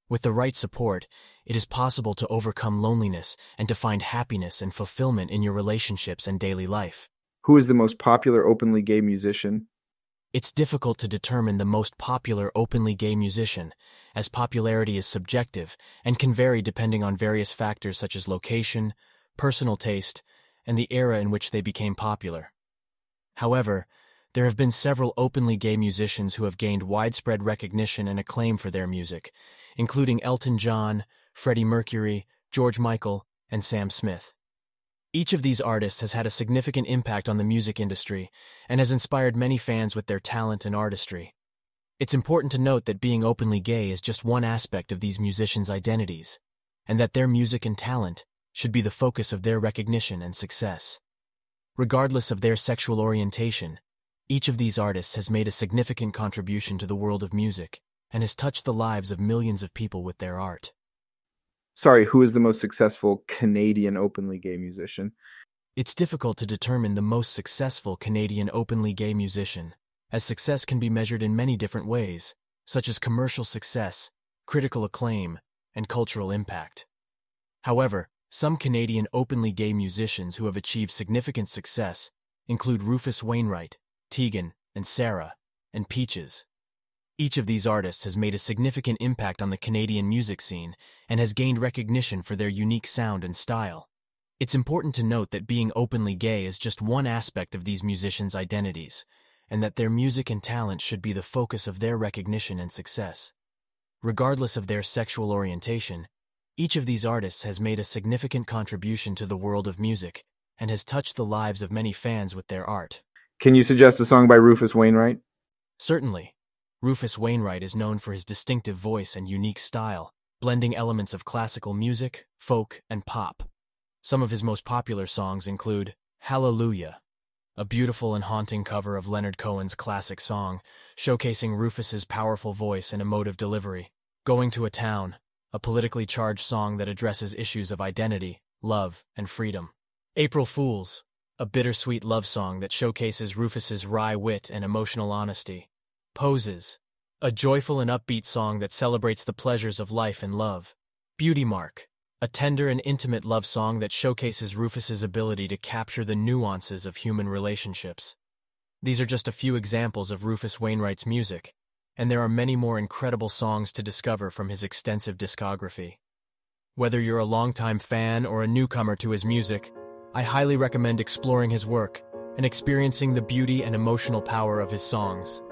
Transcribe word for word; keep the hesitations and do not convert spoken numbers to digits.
With the right support, it is possible to overcome loneliness and to find happiness and fulfillment in your relationships and daily life. Who is the most popular openly gay musician? It's difficult to determine the most popular openly gay musician, as popularity is subjective and can vary depending on various factors such as location, personal taste, and the era in which they became popular. However, there have been several openly gay musicians who have gained widespread recognition and acclaim for their music, including Elton John, Freddie Mercury, George Michael, and Sam Smith. Each of these artists has had a significant impact on the music industry and has inspired many fans with their talent and artistry. It's important to note that being openly gay is just one aspect of these musicians' identities, and that their music and talent should be the focus of their recognition and success. Regardless of their sexual orientation, each of these artists has made a significant contribution to the world of music and has touched the lives of millions of people with their art. Sorry, who is the most successful Canadian openly gay musician? It's difficult to determine the most successful Canadian openly gay musician, as success can be measured in many different ways, such as commercial success, critical acclaim, and cultural impact. However, some Canadian openly gay musicians who have achieved significant success include Rufus Wainwright, Tegan, and Sarah, and Peaches. Each of these artists has made a significant impact on the Canadian music scene and has gained recognition for their unique sound and style. It's important to note that being openly gay is just one aspect of these musicians' identities, and that their music and talent should be the focus of their recognition and success. Regardless of their sexual orientation, each of these artists has made a significant contribution to the world of music and has touched the lives of many fans with their art. Can you suggest a song by Rufus Wainwright? Certainly. Rufus Wainwright is known for his distinctive voice and unique style, blending elements of classical music, folk, and pop. Some of his most popular songs include Hallelujah, a beautiful and haunting cover of Leonard Cohen's classic song, showcasing Rufus's powerful voice and emotive delivery. Going to a Town, a politically charged song that addresses issues of identity, love, and freedom. April Fools, a bittersweet love song that showcases Rufus's wry wit and emotional honesty. Poses, a joyful and upbeat song that celebrates the pleasures of life and love. Beauty Mark, a tender and intimate love song that showcases Rufus's ability to capture the nuances of human relationships. These are just a few examples of Rufus Wainwright's music, and there are many more incredible songs to discover from his extensive discography. Whether you're a longtime fan or a newcomer to his music, I highly recommend exploring his work and experiencing the beauty and emotional power of his songs.